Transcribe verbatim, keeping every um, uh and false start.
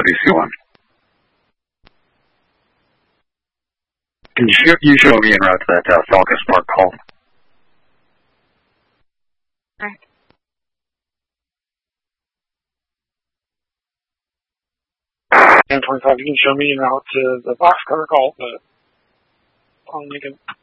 D C one. Can you show, you show me en route to that uh, Falcon Spark call? Alright. ten twenty-five, you can show me en route to the boxcar call, but on Lincoln.